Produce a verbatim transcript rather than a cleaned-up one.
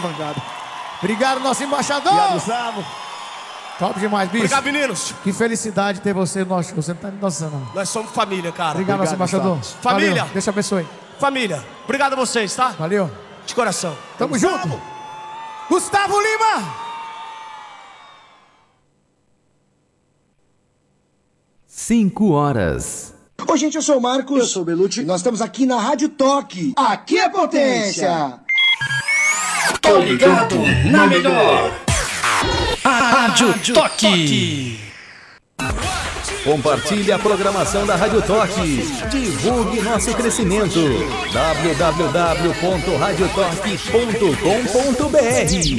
bancada. Obrigado, nosso embaixador. Obrigado, Gustavo. Top demais, bicho. Obrigado, meninos. Que felicidade ter você no nosso show. Você não tá me noção, não. Nós somos família, cara. Obrigado, nosso embaixador. Gustavo. Família. Valeu. Deus te abençoe. Família. Obrigado a vocês, tá? Valeu. De coração. Tamo Gustavo. junto. Gustavo Lima. Cinco horas. Oi, gente, eu sou o Marcos. Eu sou o Belucci. E nós estamos aqui na Rádio Toque. Aqui é potência. Tô ligado na melhor. A Rádio Toque. Compartilhe a programação da Rádio Toque. Divulgue nosso crescimento. w w w ponto radio toque ponto com ponto b r